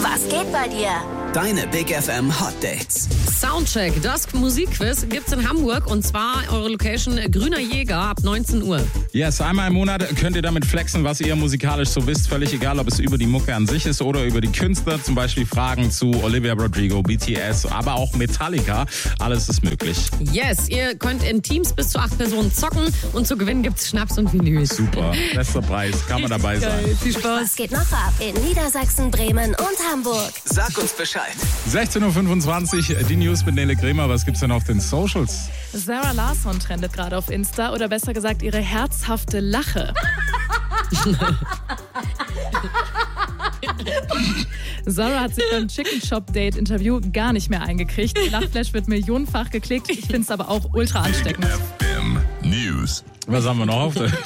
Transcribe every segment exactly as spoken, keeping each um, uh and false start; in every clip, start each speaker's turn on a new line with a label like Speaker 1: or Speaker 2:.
Speaker 1: Was geht bei dir?
Speaker 2: Deine Big F M Hot Dates.
Speaker 3: Soundcheck, das Musikquiz gibt's in Hamburg und zwar eure Location Grüner Jäger ab neunzehn Uhr.
Speaker 4: Yes, einmal im Monat könnt ihr damit flexen, was ihr musikalisch so wisst. Völlig egal, ob es über die Mucke an sich ist oder über die Künstler. Zum Beispiel Fragen zu Olivia Rodrigo, B T S, aber auch Metallica. Alles ist möglich.
Speaker 3: Yes, ihr könnt in Teams bis zu acht Personen zocken und zu gewinnen gibt's Schnaps und Vinyl.
Speaker 4: Super, bester Preis, kann man dabei sein.
Speaker 3: Geil, viel Spaß.
Speaker 1: Was geht noch ab in Niedersachsen, Bremen und Hamburg?
Speaker 2: Sag uns Bescheid.
Speaker 4: sechzehn Uhr fünfundzwanzig, die News mit Nele Kremer. Was gibt's denn auf den Socials?
Speaker 5: Sarah Larsson trendet gerade auf Insta oder besser gesagt ihre herzhafte Lache. Sarah hat sich beim Chicken Shop Date Interview gar nicht mehr eingekriegt. Die Lachflash wird millionenfach geklickt. Ich finde es aber auch ultra ansteckend.
Speaker 6: F M News.
Speaker 4: Was haben wir noch auf der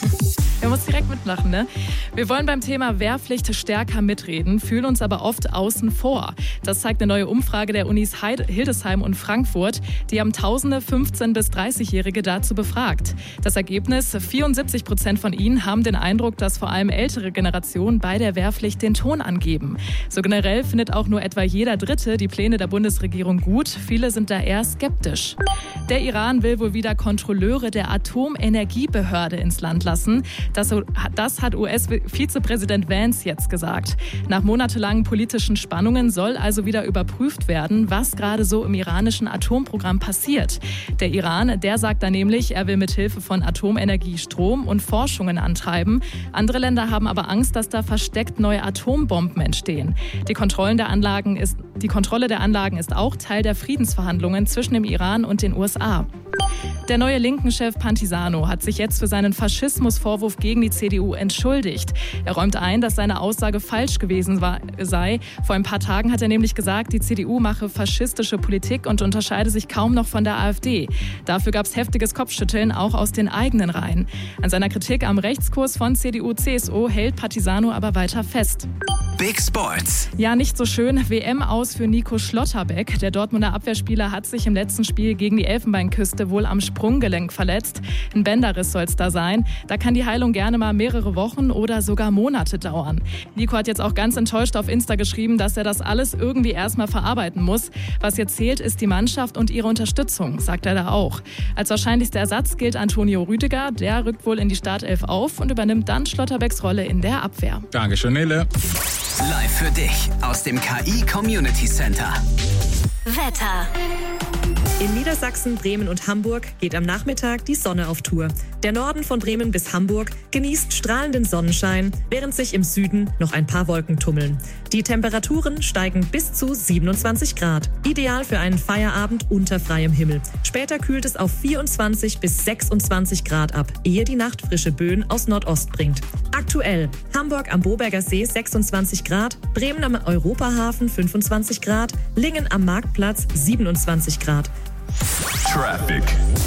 Speaker 5: Wir muss direkt mitlachen, ne? Wir wollen beim Thema Wehrpflicht stärker mitreden, fühlen uns aber oft außen vor. Das zeigt eine neue Umfrage der Unis Heid- Hildesheim und Frankfurt. Die haben tausende fünfzehn- bis dreißigjährige dazu befragt. Das Ergebnis, vierundsiebzig Prozent von ihnen haben den Eindruck, dass vor allem ältere Generationen bei der Wehrpflicht den Ton angeben. So generell findet auch nur etwa jeder Dritte die Pläne der Bundesregierung gut. Viele sind da eher skeptisch. Der Iran will wohl wieder Kontrolleure der Atomenergiebehörde ins Land lassen. Das, das hat U S-Vizepräsident Vance jetzt gesagt. Nach monatelangen politischen Spannungen soll also wieder überprüft werden, was gerade so im iranischen Atomprogramm passiert. Der Iran, der sagt da nämlich, er will mit Hilfe von Atomenergie Strom und Forschungen antreiben. Andere Länder haben aber Angst, dass da versteckt neue Atombomben entstehen. Die, Kontrollen der Anlagen ist, die Kontrolle der Anlagen ist auch Teil der Friedensverhandlungen zwischen dem Iran und den U S A. Der neue Linken-Chef Pantisano hat sich jetzt für seinen Faschismusvorwurf gegen die C D U entschuldigt. Er räumt ein, dass seine Aussage falsch gewesen war, sei. Vor ein paar Tagen hat er nämlich gesagt, die C D U mache faschistische Politik und unterscheide sich kaum noch von der AfD. Dafür gab es heftiges Kopfschütteln, auch aus den eigenen Reihen. An seiner Kritik am Rechtskurs von C D U C S U hält Pantisano aber weiter fest.
Speaker 2: Big Sports.
Speaker 5: Ja, nicht so schön. W M aus für Nico Schlotterbeck. Der Dortmunder Abwehrspieler hat sich im letzten Spiel gegen die Elfenbeinküste wohl am Sprunggelenk verletzt. Ein Bänderriss soll es da sein. Da kann die Heilung gerne mal mehrere Wochen oder sogar Monate dauern. Nico hat jetzt auch ganz enttäuscht auf Insta geschrieben, dass er das alles irgendwie erstmal verarbeiten muss. Was jetzt zählt, ist die Mannschaft und ihre Unterstützung, sagt er da auch. Als wahrscheinlichster Ersatz gilt Antonio Rüdiger. Der rückt wohl in die Startelf auf und übernimmt dann Schlotterbecks Rolle in der Abwehr.
Speaker 4: Dankeschön, Nele.
Speaker 2: Live für dich aus dem K I Community Center.
Speaker 1: Wetter.
Speaker 7: In Niedersachsen, Bremen und Hamburg geht am Nachmittag die Sonne auf Tour. Der Norden von Bremen bis Hamburg genießt strahlenden Sonnenschein, während sich im Süden noch ein paar Wolken tummeln. Die Temperaturen steigen bis zu siebenundzwanzig Grad. Ideal für einen Feierabend unter freiem Himmel. Später kühlt es auf vierundzwanzig bis sechsundzwanzig Grad ab, ehe die Nacht frische Böen aus Nordost bringt. Aktuell Hamburg am Boberger See sechsundzwanzig Grad, Bremen am Europahafen fünfundzwanzig Grad, Lingen am Marktplatz siebenundzwanzig Grad.
Speaker 6: Traffic.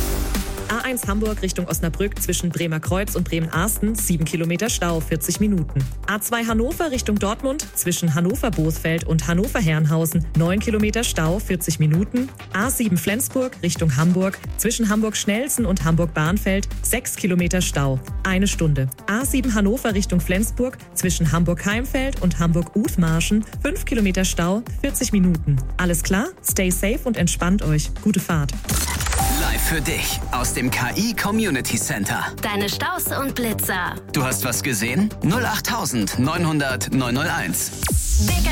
Speaker 7: A eins Hamburg Richtung Osnabrück zwischen Bremer Kreuz und Bremen-Arsten, sieben Kilometer Stau, vierzig Minuten. A zwei Hannover Richtung Dortmund zwischen Hannover-Bothfeld und Hannover-Herrenhausen, neun Kilometer Stau, vierzig Minuten. A sieben Flensburg Richtung Hamburg zwischen Hamburg-Schnelsen und Hamburg-Bahnfeld, sechs Kilometer Stau, eine Stunde. A sieben Hannover Richtung Flensburg zwischen Hamburg-Heimfeld und Hamburg-Uthmarschen, fünf Kilometer Stau, vierzig Minuten. Alles klar? Stay safe und entspannt euch. Gute Fahrt.
Speaker 2: Live für dich aus dem K I Community Center.
Speaker 1: Deine Staus und Blitzer.
Speaker 2: Du hast was gesehen? null acht neun null null neun null eins.
Speaker 1: Big